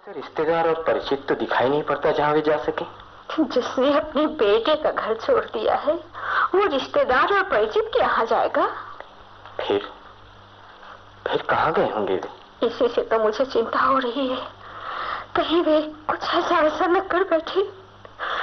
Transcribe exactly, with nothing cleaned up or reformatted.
ऐसे रिश्तेदार और परिचित तो दिखाई नहीं पड़ता जहाँ वे जा सके। जिसने अपने बेटे का घर छोड़ दिया है वो रिश्तेदार और परिचित के यहाँ जाएगा? फिर फिर कहाँ गए होंगे वे? इसी से तो मुझे चिंता हो रही है, कहीं वे कुछ ऐसा वैसा न कर बैठे